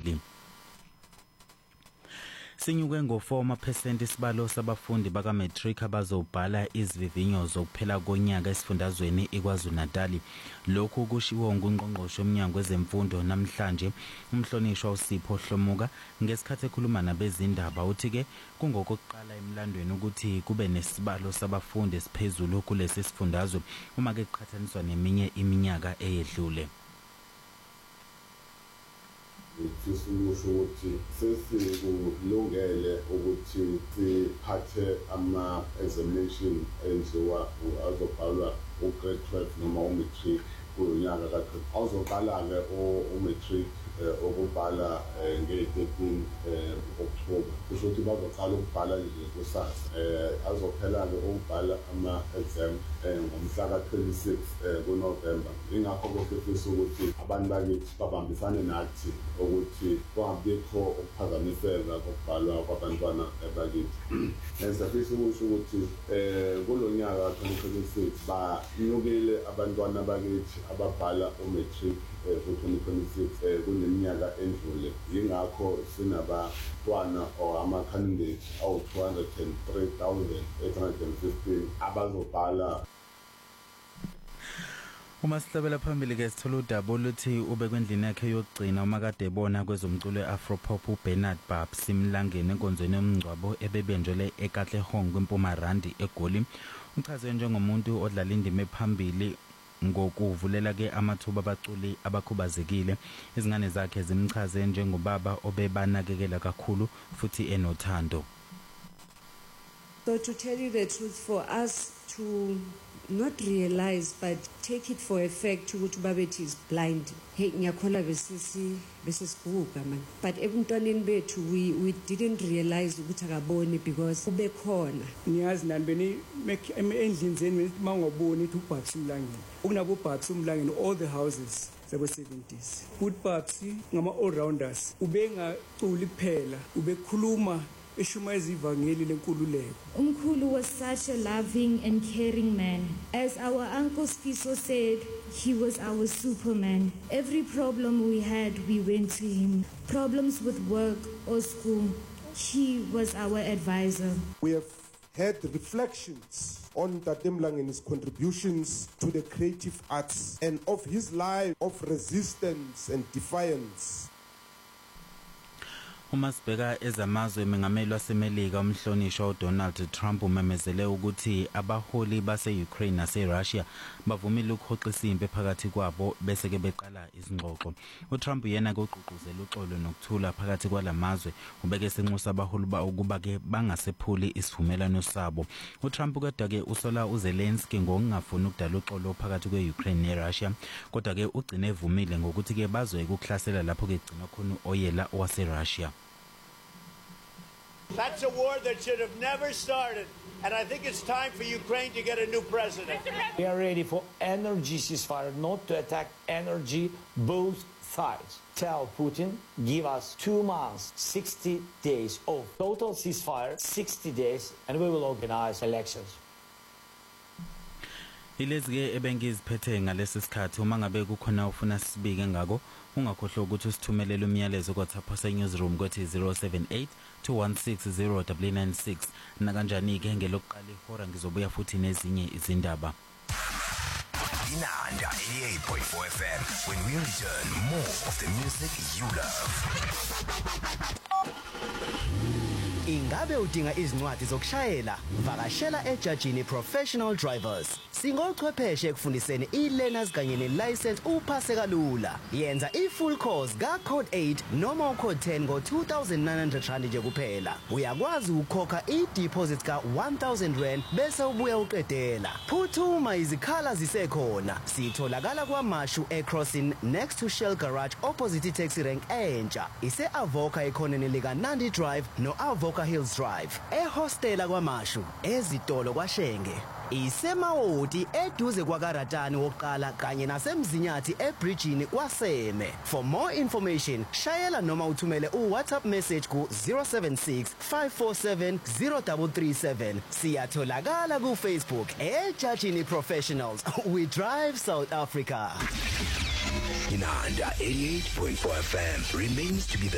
ngaphambili. Sinyuke ngo4% isibalo sabafundi baka matric abazobhala izivivinyo zokuphela konyaka esifundazweni iKwaZulu-Natal. Lokhu kushiwo nguNgqongqoshe womnyango wezemfundo namhlanje umhlonishwa uSipho Hlomuka ngesikhathi ekhuluma nabezindaba. Uthi ke kungokuqala emlandweni ukuthi kube nesibalo sabafundi esiphezulu kulesi sifundazwe uma ke qhathaniswa neminye iminyaka eyedlule. Sisusho ukuthi sesikulungele ukuthi siphathe ama-examination enziwa azobhalwa u-grade 12 noma u-matric kunyaka ka-20. Awuzoqala-ke u-matric ukubhala nge-13 October. Kusho ukuthi bazoqala ukubhala nje kusasa. Azophela-ke ukubhala ama-exam ngomhla ka-26 kuNovember. Ingakho sifisa ukuthi abantu bakithi babambisane nathi ukuthi kungabikho ukuphazamiseka kokubhalwa kwabantwana bakithi. Sifisa ukusho ukuthi kulo nyaka ka-2026 banyukile abantwana bakithi ababhala u-matric ku-2026 kuneminyaka endlule. Yingakho sinabantwana or ama-candidates awu-203,815 abazobhala. Uma sihlabela phambili ke sithola udaba oluthi ube kwendlini yakhe yokugcina uma kade ebona kwezomculo eAfropop uBernard Bab simlangeni enkonzweni yomngcwabo ebebenjele eKatlehong kweMpumalanga eGoli. Uchazwe njengomuntu odlala indima ephambili ngokuvulela ke amathuba abaculi abakhubazekile. Izingane zakhe zimchaze njengobaba obebanakekela kakhulu futhi enothando. So to tell you the truth, for us to not realize but take it for a fact ukuthi babethi is blind. Hey ngiyakhola besisiguga man. But ebuntwaneni bethu we didn't realize ukuthi akaboni because ube khona. Niyazi nani beni endlini zeni mangoboni ukuthi uBabs Mlangeni. Ukunabo uBabs Mlangeni all the houses zabo 70s. uBabs ngama all rounders. Ubengaculi kuphela, ubekhuluma Umkhulu was such a loving and caring man. As our Uncle Spiso said, he was our Superman. Every problem we had, we went to him. Problems with work or school, he was our advisor. We have had reflections on Tate Mlangene's contributions to the creative arts and of his life of resistance and defiance. Uma sibheka ezamazwe mengameli waseMelika umhlonishwa uDonald Trump umemezele ukuthi abaholi base-Ukraine nase-Russia bavumile ukuhoxisa impi phakathi kwabo bese ke beqala izingxoxo. uTrump yena kugqugquzela uxolo nokuthula phakathi kwalamazwe ubeke senxusa abaholi ukuba ke bangasephuli isivumelano sabo. uTrump kodwa ke usola uZelensky ngokungafuni ukudala uxolo phakathi kwe-Ukraine ne-Russia kodwa ke ugcine evumile ngokuthi ke bazoye ukuhlasela lapho ke gcina khona oyela wase-Russia. That's a war that should have never started, and I think it's time for Ukraine to get a new president. We are ready for energy ceasefire, not to attack energy, both sides. Tell Putin, give us 2 months, 60 days of total ceasefire, 60 days, and we will organize elections. Ilezi ke ebengiziphethe ngalesi sikhathi uma ngabe kukhona ufuna sibike ngako ungakhohlwa ukuthi usithumelele umyalezo kwaThapha seNewsroom kwathi 078-216-0996 na kanjani ke ngelokuqala ihora ngizobuya futhi nezinye izindaba. Inanda 88.4 FM when we return more of the music you love. Ingabe udinga izincwadi zokushayela? Vakashela eJajini Professional Drivers. Singochwepheshe ekufundiseni e-learners kanye ne-license uphase kalula. Yenza i-full course ka-Code 8 noma uCode 10 ngo-2,900 nje kuphela. Uyakwazi ukukhokha i-deposit ka-1,000 bese ubuya uqedela. Phuthuma izikhala zisekhona. Sitholakala kwaMashu eCrossing next to Shell Garage opposite i-taxi rank entsha. Ise-Avoca ekhoneni lika-Nandi Drive no-Avoca Hills Drive. Ehostela kwaMashu, ezitolo kwaShenge. Isemawoti eduze kwakaratani wokuqala kanye nasemzinyathi ebridgeini kwaSeme. For more information, shayela noma uthumele uWhatsApp message ku 076 547 0337. Siyatholakala ku Facebook eJajini Professionals. We drive South Africa. Inanda 88.4 FM remains to be the